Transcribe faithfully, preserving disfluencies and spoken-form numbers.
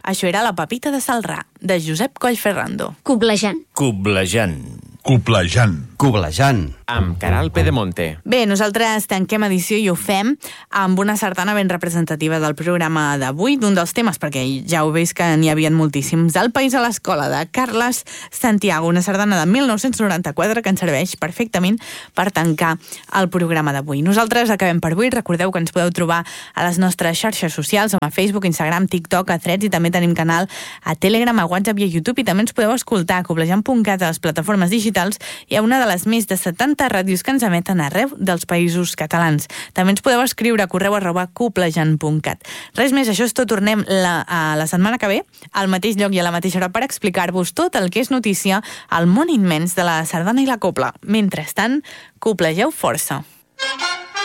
Això era La Pepita de Celrà, de Josep Collferrando. Coblejant. Coblejant. Coblejant. Coblejant. Amb Caral Pedemonte. Bé, nosaltres tanquem edició i ho fem amb una sardana ben representativa del programa d'avui, d'un dels temes, perquè ja ho veus que n'hi havia moltíssims. El País a l'Escola, de Carles Santiago, una sardana de mil nou-cents noranta-quatre que ens serveix perfectament per tancar el programa d'avui. Nosaltres acabem per avui. Recordeu que ens podeu trobar a les nostres xarxes socials, a Facebook, Instagram, TikTok, a Threads, i també tenim canal a Telegram, a WhatsApp i a YouTube, i també ens podeu escoltar a coblejant punt cat a les plataformes digitals i a una de les més de setanta ràdios que ens emeten arreu dels països catalans. També ens podeu escriure a correu arroba coblejant punt cat. Res més, això és tot. Tornem la, a la setmana que ve, al mateix lloc i a la mateixa hora, per explicar-vos tot el que és notícia al món immens de la sardana i la copla. Mentrestant, coplegeu força.